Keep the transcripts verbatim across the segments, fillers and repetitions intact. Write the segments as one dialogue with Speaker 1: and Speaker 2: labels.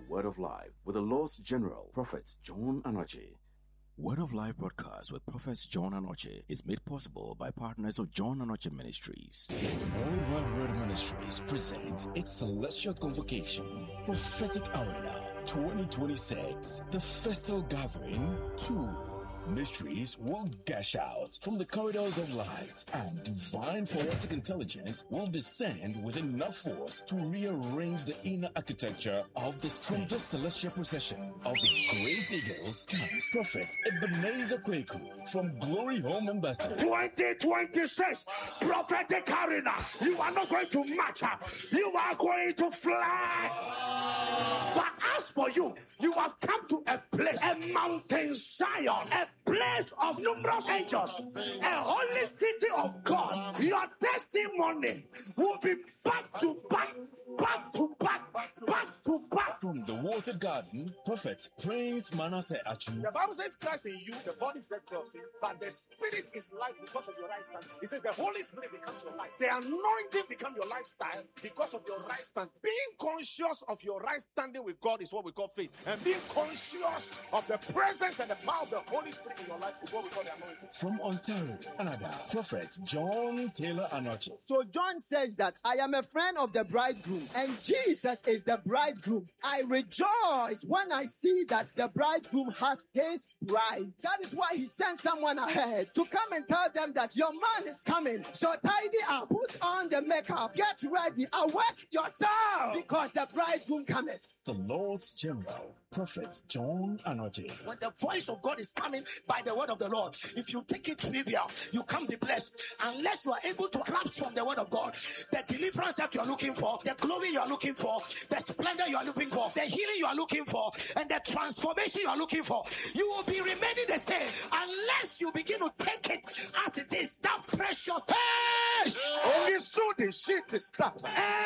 Speaker 1: Word of Life with the Lord's General, Prophet John Anoche. Word of Life broadcast with Prophet John Anoche is made possible by partners of John Anoche Ministries. Worldwide Word Ministries presents its Celestial Convocation, Prophetic Arena twenty twenty-six, the Festal Gathering two. Mysteries will gush out from the corridors of light, and divine forensic intelligence will descend with enough force to rearrange the inner architecture of the scene. From the celestial procession of the great eagles comes Prophet Ebenezer Kweku from Glory Home Embassy.
Speaker 2: twenty twenty-six Prophetic Arena. You are not going to match up. You are going to fly. But as for you, you have come to a place, a mountain Zion, a place of numerous angels, a holy city of God. Your testimony will be back to back, back to back, back to back.
Speaker 1: From the watered garden, Prophet Prince Manasseh Achu.
Speaker 2: The Bible says, if Christ in you, the body is dead of sin, but the spirit is life because of your right stand. It says the Holy Spirit becomes your life. The anointing becomes your lifestyle because of your right stand. Being conscious of your right standing with God is what we call faith. And being conscious of the presence and the power of the Holy Spirit in your life is what we call the anointing.
Speaker 1: From Ontario, Canada, Prophet John Taylor Anoche.
Speaker 3: So John says that I am a friend of the bridegroom, and Jesus is the bridegroom. I rejoice when I see that the bridegroom has his bride. That is why he sent someone ahead to come and tell them that your man is coming. So tidy up, put on the makeup, get ready, awake yourself, because the bridegroom cometh.
Speaker 1: The Lord's General, Prophet John Anoche.
Speaker 2: When the voice of God is coming by the word of the Lord, if you take it trivial, you can't be blessed unless you are able to grasp from the word of God the deliverance that you are looking for, the glory you are looking for, the splendor you are looking for, the healing you are looking for, and the transformation you are looking for. You will be remaining the same unless you begin to take it as it is, that precious. Hey! Only so the shit is stopped.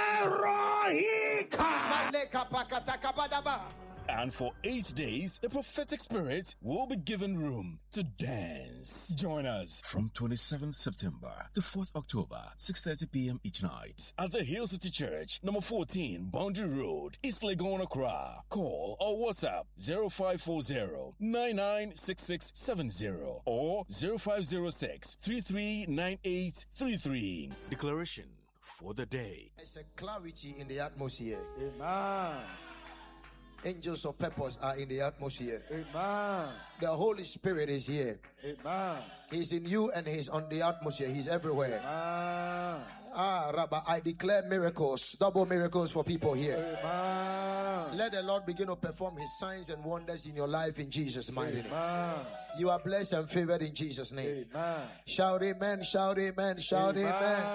Speaker 1: And for eight days, the prophetic spirit will be given room to dance. Join us from twenty-seventh September to fourth October, six thirty p.m. each night at the Hill City Church, number fourteen, Boundary Road, East Legon, Accra. Call or WhatsApp zero five four zero, nine nine six six seven zero or zero five zero six, three three nine eight three three. Declaration for the day.
Speaker 4: There's a clarity in the atmosphere.
Speaker 3: Amen.
Speaker 4: Angels of purpose are in the atmosphere.
Speaker 3: Amen.
Speaker 4: The Holy Spirit is here.
Speaker 3: Amen.
Speaker 4: He's in you and he's on the atmosphere. He's everywhere.
Speaker 3: Amen.
Speaker 4: Ah, Rabbi, I declare miracles, double miracles for people here.
Speaker 3: Amen.
Speaker 4: Let the Lord begin to perform his signs and wonders in your life in Jesus' mighty name.
Speaker 3: Amen.
Speaker 4: You are blessed and favored in Jesus' name.
Speaker 3: Amen.
Speaker 4: Shout amen, shout amen, shout amen.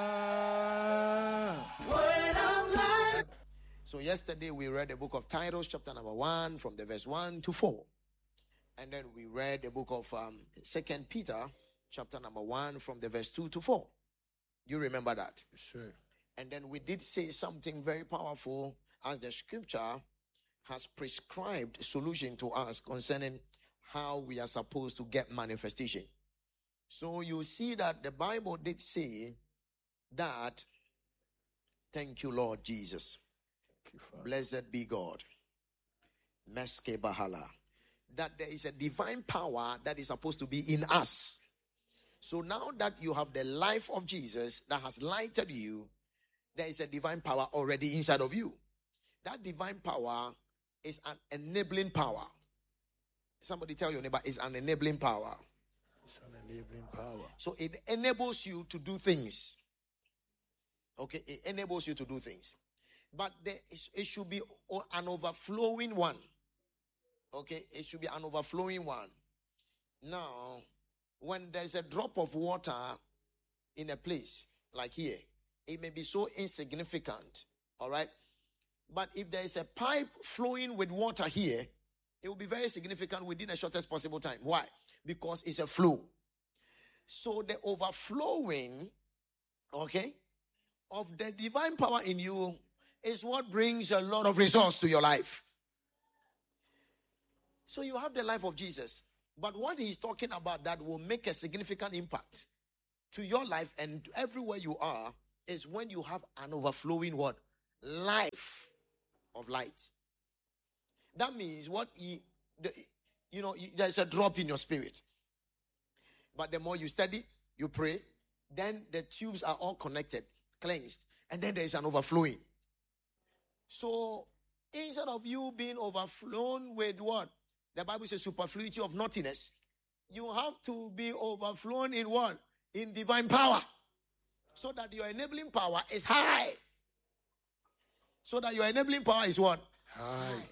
Speaker 3: Amen.
Speaker 4: So yesterday we read the book of Titus, chapter number one, from the verse one to four. And then we read the book of um, Second Peter, chapter number one, from the verse two to four. You remember that?
Speaker 3: Sure.
Speaker 4: And then we did say something very powerful, as the scripture has prescribed a solution to us concerning how we are supposed to get manifestation. So you see that the Bible did say that, thank you, Lord Jesus. Blessed be God. Meske Bahala. That there is a divine power that is supposed to be in us. So now that you have the life of Jesus that has lighted you, there is a divine power already inside of you. That divine power is an enabling power. Somebody tell your neighbor, it's an enabling power.
Speaker 3: It's an enabling power.
Speaker 4: So it enables you to do things. Okay, it enables you to do things. But there is, it should be an overflowing one. Okay, it should be an overflowing one. Now, when there's a drop of water in a place, like here, it may be so insignificant, all right? But if there is a pipe flowing with water here, it will be very significant within the shortest possible time. Why? Because it's a flow. So the overflowing, okay, of the divine power in you is what brings a lot of results to your life. So you have the life of Jesus. But what he's talking about that will make a significant impact to your life and everywhere you are is when you have an overflowing what? Life of light. That means what he, the, you know, there's a drop in your spirit. But the more you study, you pray, then the tubes are all connected, cleansed, and then there is an overflowing. So instead of you being overflown with what? The Bible says superfluity of naughtiness. You have to be overflown in what? In divine power. So that your enabling power is high. So that your enabling power is what?
Speaker 5: High.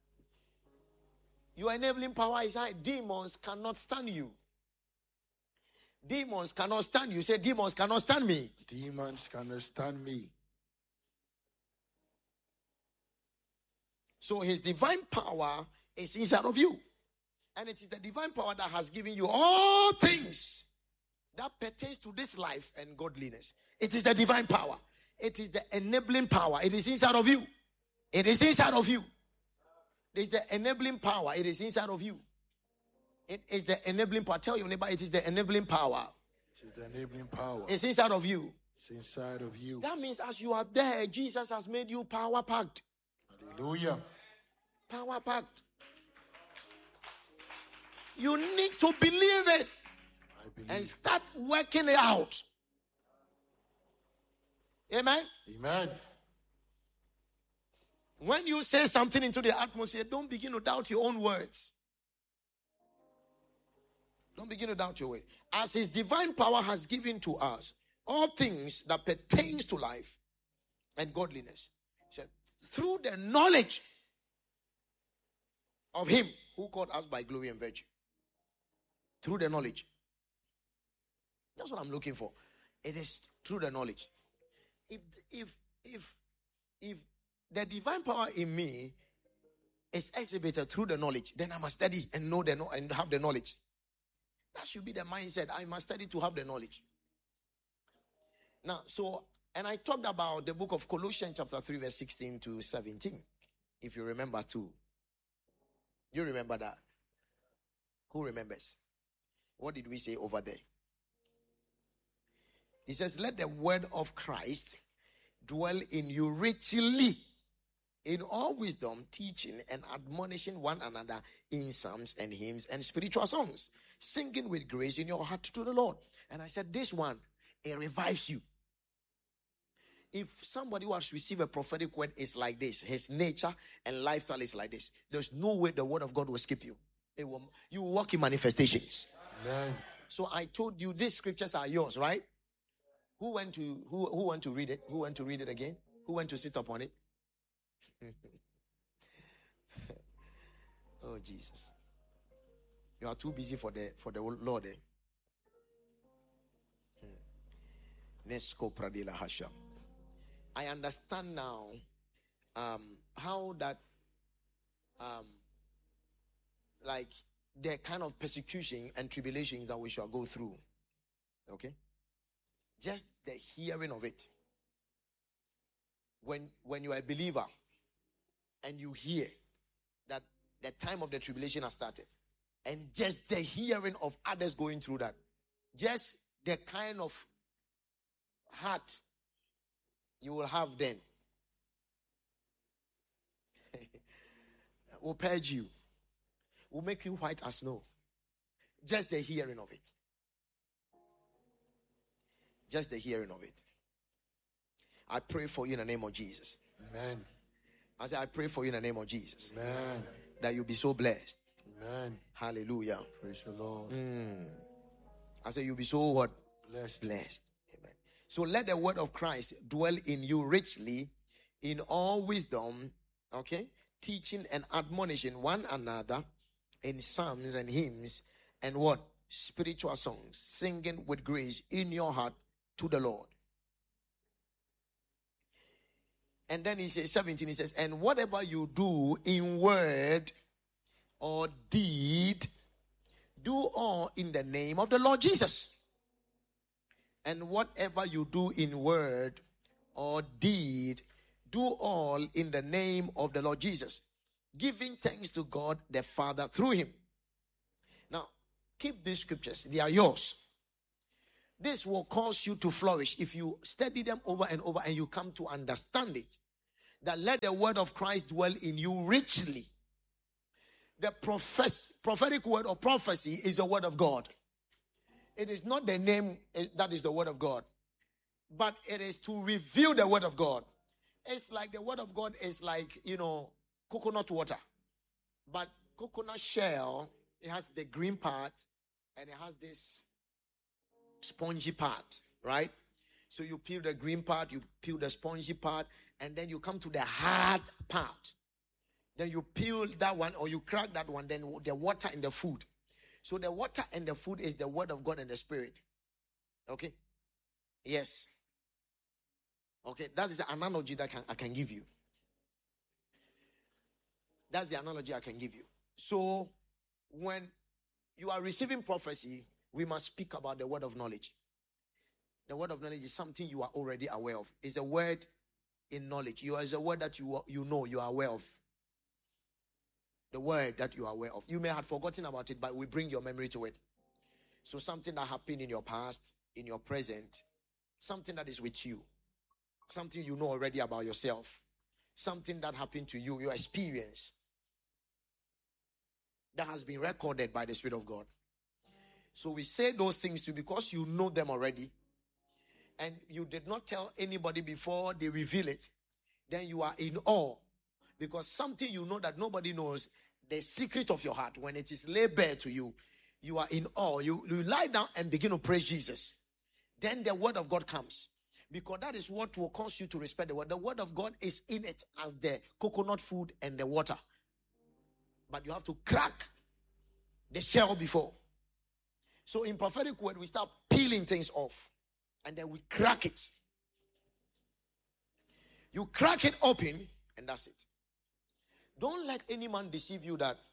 Speaker 4: Your enabling power is high. Demons cannot stand you. Demons cannot stand you. Say, demons cannot stand me.
Speaker 5: Demons cannot stand me.
Speaker 4: So his divine power is inside of you. And it is the divine power that has given you all things that pertains to this life and godliness. It is the divine power. It is the enabling power. It is inside of you. It is inside of you. It is the enabling power. It is inside of you. It is the enabling power. Tell your neighbor, it is the enabling power.
Speaker 5: It is the enabling power.
Speaker 4: It's inside of you.
Speaker 5: It's inside of you.
Speaker 4: That means as you are there, Jesus has made you power packed.
Speaker 5: Hallelujah.
Speaker 4: Power packed. You need to believe it.
Speaker 5: I believe.
Speaker 4: And start working it out. Amen?
Speaker 5: Amen.
Speaker 4: When you say something into the atmosphere, don't begin to doubt your own words. Don't begin to doubt your way. As his divine power has given to us all things that pertains to life and godliness, so through the knowledge of him who called us by glory and virtue. Through the knowledge. That's what I'm looking for. It is through the knowledge. If if if if the divine power in me is exhibited through the knowledge, then I must study and know the and have the knowledge. That should be the mindset. I must study to have the knowledge. Now, so, and I talked about the book of Colossians chapter three, verse sixteen to seventeen. If you remember too. You remember that? Who remembers? What did we say over there? He says, let the word of Christ dwell in you richly, in all wisdom, teaching and admonishing one another in psalms and hymns and spiritual songs, singing with grace in your heart to the Lord. And I said, this one, it revives you. If somebody who has received a prophetic word is like this, his nature and lifestyle is like this, there's no way the word of God will skip you. It will, you will walk in manifestations.
Speaker 5: Amen.
Speaker 4: So I told you these scriptures are yours, right? Who went to who who went to read it? Who went to read it again? Who went to sit upon it? Oh Jesus. You are too busy for the for the Lord. Eh? Nesko Pradila Hasha. I understand now um, how that um, like the kind of persecution and tribulation that we shall go through. Okay? Just the hearing of it. When when you are a believer and you hear that the time of the tribulation has started, and just the hearing of others going through that, just the kind of heart you will have then will purge you, will make you white as snow. Just the hearing of it. Just the hearing of it. I pray for you in the name of Jesus.
Speaker 5: Amen.
Speaker 4: I say, I pray for you in the name of Jesus.
Speaker 5: Amen.
Speaker 4: That you'll be so blessed.
Speaker 5: Amen.
Speaker 4: Hallelujah.
Speaker 5: Praise the Lord.
Speaker 4: Mm. I say, you'll be so what?
Speaker 5: Blessed.
Speaker 4: Blessed. Amen. So let the word of Christ dwell in you richly in all wisdom, okay? Teaching and admonishing one another in psalms and hymns and what? Spiritual songs, singing with grace in your heart to the Lord. And then he says, seventeen, he says, and whatever you do in word or deed, do all in the name of the Lord Jesus. And whatever you do in word or deed, do all in the name of the Lord Jesus, giving thanks to God the Father through him. Now, keep these scriptures. They are yours. This will cause you to flourish if you study them over and over and you come to understand it. That let the word of Christ dwell in you richly. the profess, prophetic word or prophecy is the word of God. It is not the name that is the word of God, but it is to reveal the word of God. It's like the word of God is like, you know, coconut water. But coconut shell, it has the green part and it has this spongy part, right? So you peel the green part, you peel the spongy part, and then you come to the hard part. Then you peel that one or you crack that one, then the water in the food. So the water and the food is the word of God and the spirit. Okay? Yes. Okay, that is the analogy that can, I can give you. That's the analogy I can give you. So when you are receiving prophecy, we must speak about the word of knowledge. The word of knowledge is something you are already aware of. It's a word in knowledge. You is a word that you you know, you are aware of. The word that you are aware of. You may have forgotten about it, but we bring your memory to it. So something that happened in your past, in your present, something that is with you, something you know already about yourself, something that happened to you, your experience, that has been recorded by the Spirit of God. So we say those things to you because you know them already, and you did not tell anybody before they reveal it. Then you are in awe because something you know that nobody knows, the secret of your heart, when it is laid bare to you, you are in awe. You, you lie down and begin to praise Jesus. Then the word of God comes, because that is what will cause you to respect the word. The word of God is in it as the coconut food and the water. But you have to crack the shell before. So in prophetic word, we start peeling things off. And then we crack it. You crack it open, and that's it. Don't let any man deceive you that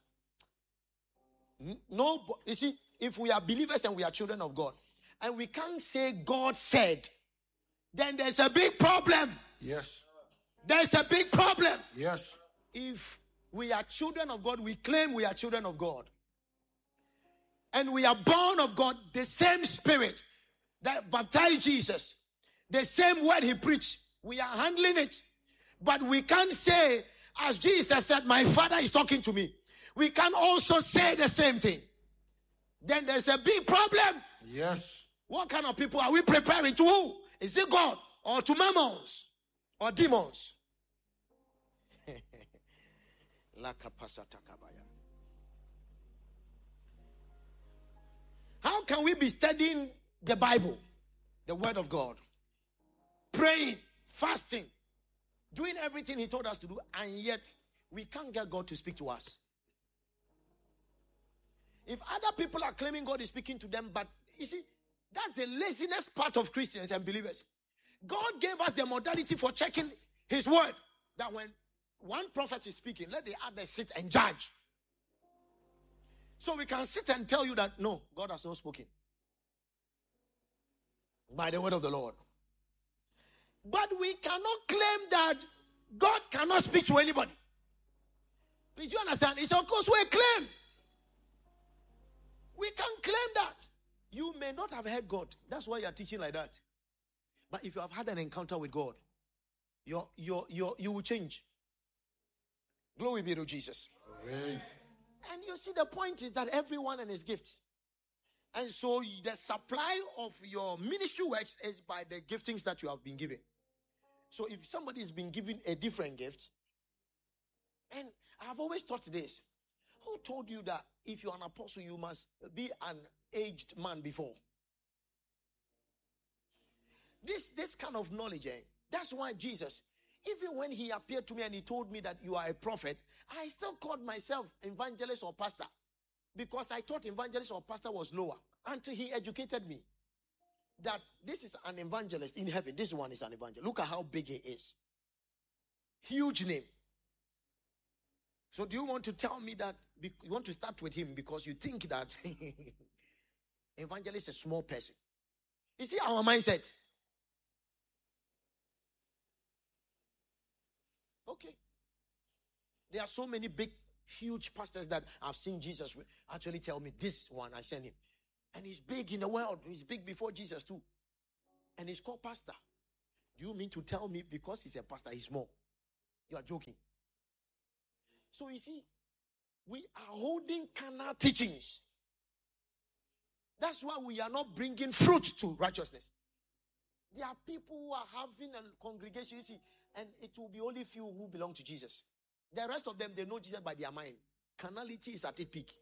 Speaker 4: no, you see, if we are believers and we are children of God, and we can't say God said, then there's a big problem.
Speaker 5: Yes.
Speaker 4: There's a big problem.
Speaker 5: Yes.
Speaker 4: If we are children of God, we claim we are children of God. And we are born of God, the same spirit that baptized Jesus, the same word he preached. We are handling it. But we can't say, as Jesus said, my Father is talking to me. We can also say the same thing. Then there's a big problem.
Speaker 5: Yes.
Speaker 4: What kind of people are we preparing to who? Is it God or to mammons or demons? How can we be studying the Bible, the word of God, praying, fasting, doing everything he told us to do, and yet we can't get God to speak to us? If other people are claiming God is speaking to them, but you see, that's the laziness part of Christians and believers. God gave us the modality for checking his word, that when one prophet is speaking, let the other sit and judge. So we can sit and tell you that, no, God has not spoken by the word of the Lord. But we cannot claim that God cannot speak to anybody. Please, you understand? It's of course we claim. We can claim that. You may not have heard God. That's why you are teaching like that. But if you have had an encounter with God, your, your, your, you will change. Glory be to Jesus.
Speaker 5: Amen.
Speaker 4: And you see, the point is that everyone and his gift. And so the supply of your ministry works is by the giftings that you have been given. So if somebody has been given a different gift, and I've always taught this, who told you that if you're an apostle, you must be an aged man before? This, this kind of knowledge, eh? That's why Jesus, even when he appeared to me and he told me that you are a prophet, I still called myself evangelist or pastor, because I thought evangelist or pastor was lower, until he educated me that this is an evangelist in heaven. This one is an evangelist. Look at how big he is. Huge name. So do you want to tell me that you want to start with him because you think that evangelist is a small person? You see our mindset. Okay. There are so many big, huge pastors that I've seen Jesus actually tell me, this one, I sent him. And he's big in the world. He's big before Jesus too. And he's called pastor. Do you mean to tell me because he's a pastor, he's small? You are joking. So you see, We are holding carnal teachings. That's why we are not bringing fruit to righteousness. There are people who are having a congregation, you see, and it will be only few who belong to Jesus. The rest of them, they know Jesus by their mind. Carnality is at its peak.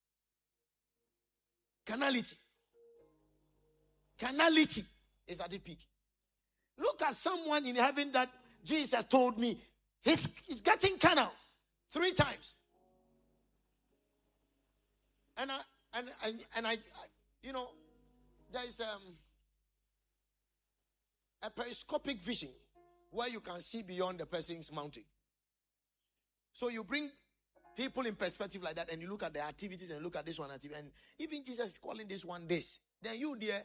Speaker 4: Carnality. Carnality is at its peak. Look at someone in heaven that Jesus told me, he's, he's getting carnal three times. And I, and, and, and I, I you know, there is um, a periscopic vision where you can see beyond the person's mountain. So you bring people in perspective like that, and you look at their activities and look at this one activity, and even Jesus is calling this one this. Then you there,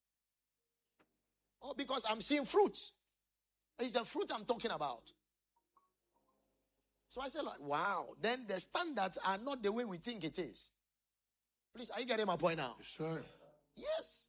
Speaker 4: oh, because I'm seeing fruits. It's the fruit I'm talking about. So I said, like, wow. Then the standards are not the way we think it is. Please, are you getting my point now?
Speaker 5: Yes, sir.
Speaker 4: Yes.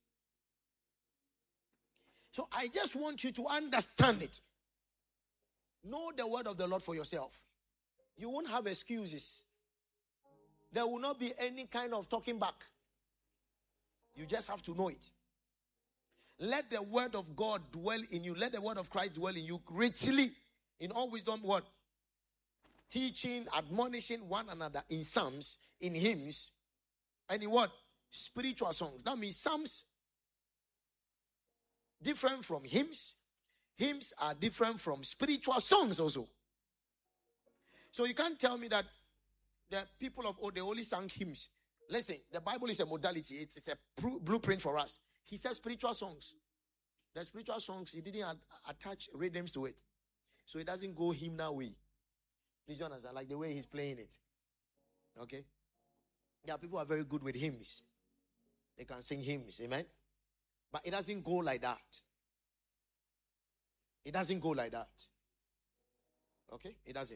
Speaker 4: So I just want you to understand it. Know the word of the Lord for yourself. You won't have excuses. There will not be any kind of talking back. You just have to know it. Let the word of God dwell in you. Let the word of Christ dwell in you richly. In all wisdom, what? Teaching, admonishing one another in psalms, in hymns, and in what? Spiritual songs. That means psalms different from hymns. Hymns are different from spiritual songs also. So you can't tell me that the people of old, they only sang hymns. Listen, the Bible is a modality. It's, it's a pr- blueprint for us. He says spiritual songs. The spiritual songs, he didn't ad- attach rhythms to it. So it doesn't go hymnal way. Please understand, like the way he's playing it. Okay? Yeah, people are very good with hymns. They can sing hymns, amen? But it doesn't go like that. It doesn't go like that. Okay? It doesn't.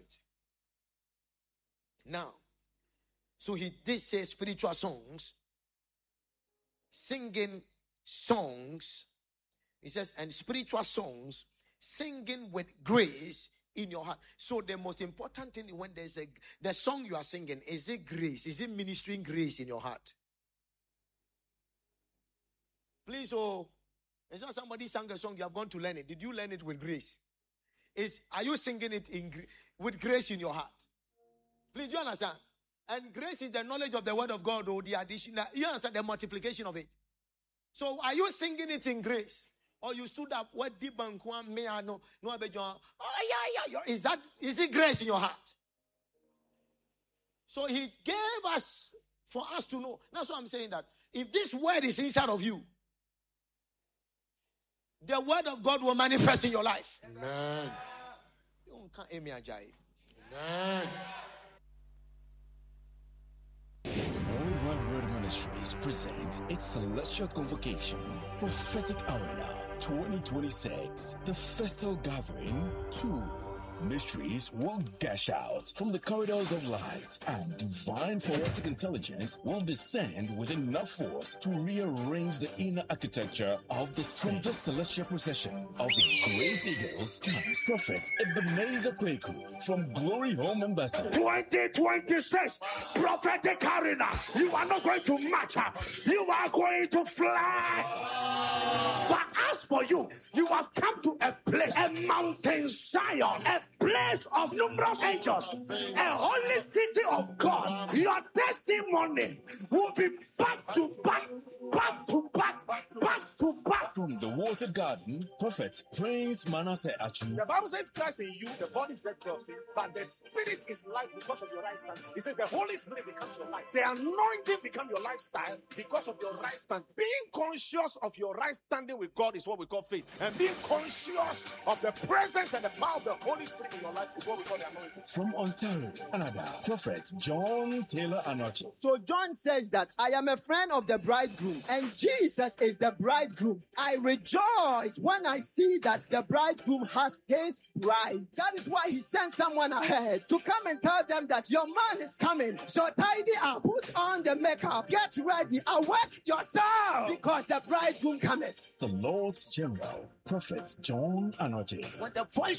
Speaker 4: Now, so he did say spiritual songs, singing songs. He says, and spiritual songs, singing with grace in your heart. So the most important thing when there's a the song you are singing, is it grace? Is it ministering grace in your heart? Please, oh, it's not somebody sang a song, you have gone to learn it. Did you learn it with grace? Is are you singing it in with grace in your heart? Please, you understand? And grace is the knowledge of the word of God, or the addition. You understand the multiplication of it. So are you singing it in grace? Or you stood up, what deep and me no no oh yeah, yeah, yeah. Is that is it grace in your heart? So he gave us for us to know. That's why I'm saying that if this word is inside of you, the word of God will manifest in your life.
Speaker 5: Amen.
Speaker 4: Amen.
Speaker 1: Worldwide Word Ministries presents its Celestial Convocation, Prophetic Arena twenty twenty-six, the Festal Gathering two. Mysteries will gush out from the corridors of light, and divine forensic intelligence will descend with enough force to rearrange the inner architecture of the scene. From the celestial procession of the great eagles comes Prophet Ebenezer Kweku from Glory Home Embassy.
Speaker 2: twenty twenty-six Prophetic Arena. You are not going to match up. You are going to fly. But as for you, you have come to a place, a mountain Zion, a place of numerous angels, a holy city of God. Your testimony will be back to back, back to back, back to back.
Speaker 1: From the watered garden, Prophet Prince Manasseh Achu.
Speaker 6: The Bible says Christ in you, the body is dead of sin, but the spirit is life because of your right stand. It says the Holy Spirit becomes your life. The anointing becomes your lifestyle because of your right stand. Being conscious of your right standing with God is what we call faith. And being conscious of the presence and the power of the Holy Spirit in your life is what we call the anointing.
Speaker 1: From Ontario, Canada, Prophet John Taylor Anochi.
Speaker 3: So John says that I am a friend of the bridegroom, and Jesus is the bridegroom. I rejoice when I see that the bridegroom has his bride. That is why he sent someone ahead to come and tell them that your man is coming. So tidy up, put on the makeup, get ready, awake yourself, because the bridegroom cometh.
Speaker 1: The Lord's General, Prophet John Anochi.
Speaker 2: When the voice